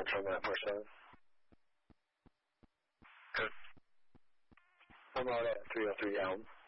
Control 947. Good. I'm out at 303 Elm.